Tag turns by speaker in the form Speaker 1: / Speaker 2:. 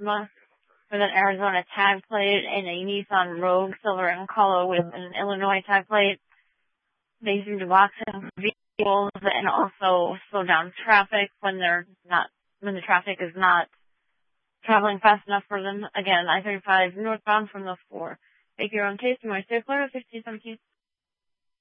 Speaker 1: Maxima with an Arizona tag plate and a Nissan Rogue silver in color with an Illinois tag plate. They seem to box in vehicles and also slow down traffic when the traffic is not traveling fast enough for them. Again, I-35 northbound from the 4. Make your own taste. My circular 1517.